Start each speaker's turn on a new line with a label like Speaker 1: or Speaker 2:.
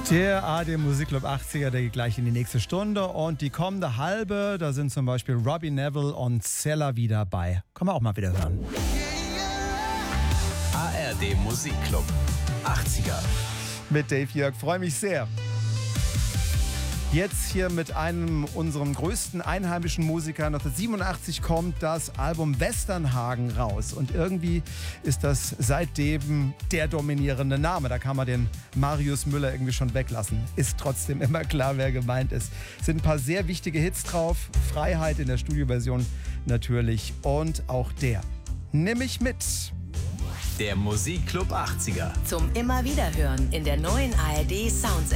Speaker 1: Der ARD Musikclub 80er, der geht gleich in die nächste Stunde. Und die kommende halbe, da sind zum Beispiel Robbie Neville und Cella wieder bei. Kann man auch mal wieder hören.
Speaker 2: ARD Musikclub 80er.
Speaker 1: Mit Dave Jörg, freue mich sehr. Jetzt hier mit einem unserem größten einheimischen Musiker. 1987 kommt das Album Westernhagen raus. Und irgendwie ist das seitdem der dominierende Name. Da kann man den Marius Müller irgendwie schon weglassen. Ist trotzdem immer klar, wer gemeint ist. Sind ein paar sehr wichtige Hits drauf. Freiheit in der Studioversion natürlich. Und auch der. Nimm mich mit.
Speaker 2: Der Musikclub 80er.
Speaker 3: Zum immer wieder hören in der neuen ARD Sounds